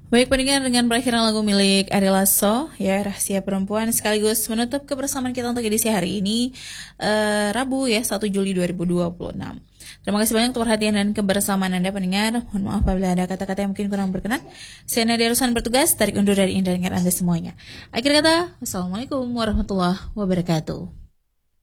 Baik pendengar, dengan perakhiran lagu milik Ari Lasso, ya Rahasia Perempuan, sekaligus menutup kebersamaan kita untuk edisi hari ini, Rabu ya 1 Juli 2026. Terima kasih banyak untuk perhatian dan kebersamaan Anda pendengar. Mohon maaf apabila ada kata-kata yang mungkin kurang berkenan. Saya Nadia Rusan bertugas tarik undur dari Anda semuanya. Akhir kata, wassalamualaikum warahmatullahi wabarakatuh.